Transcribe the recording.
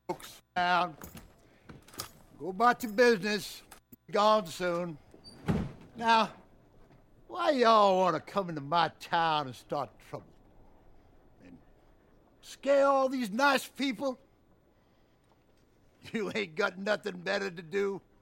folks. Now, go about your business. Be gone soon. Now, why y'all want to come into my town and start trouble? And scare all these nice people? You ain't got nothing better to do